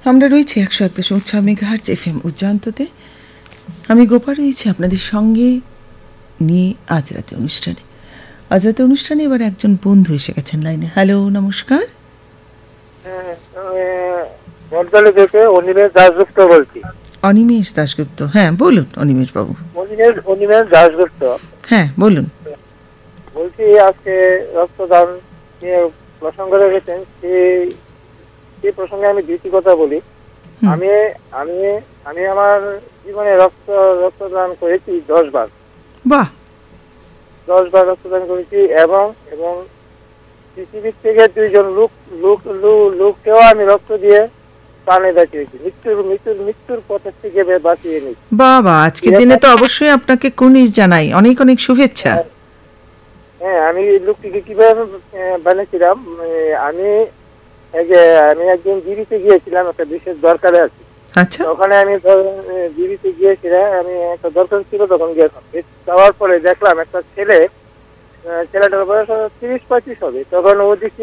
আমরা রয়েছি 101.6 megahertz FM উজ্জান্ততে। আমি গোপা রয়েছি আপনাদের সঙ্গে নিয়ে আজ রাতে অনুষ্ঠানে এবার একজন বন্ধু এসে গেছেন লাইনে। হ্যালো, নমস্কার। বর্তমানে থেকে অনিমেষ দাশগুপ্ত বলছি। অনিমেষ দাশগুপ্ত, হ্যাঁ বলুন অনিমেষ বাবু। অনিমেষ দাশগুপ্ত, হ্যাঁ বলুন। বলছি আজকে রক্তদান নিয়ে প্রসঙ্গ রেখেছেন, সেই প্রসঙ্গে আমি দুটি কথা বলি। আমি আমি আমি আমার জীবনে রক্তদান করেছি 10 বার। বাহ, 10 বার রক্তদান করেছি এবং এবং পৃথিবীর থেকে 2জন লোককেও আমি রক্ত দিয়ে প্রাণে বাঁচিয়েছি, মৃত্যুর পথের থেকে বাঁচিয়ে নিই। বাবা, আজকের দিনে তো অবশ্যই আপনাকে কুর্নিশ জানাই, অনেক অনেক শুভেচ্ছা। হ্যাঁ, আমি লোকটিকে কিভাবে বানিয়েছিলাম, আমি একদিন দিল্লিতে গিয়েছিলাম, একটা বিশেষ দরকারে আছি। আচ্ছা, ওখানে আমি দিল্লিতে গিয়েছিলাম, আমি একটা দরকার ছিল, তখন গিয়েছিলাম। যাওয়ার পরে দেখলাম একটা ছেলেটার বয়স 30-35 হবে। তখন ও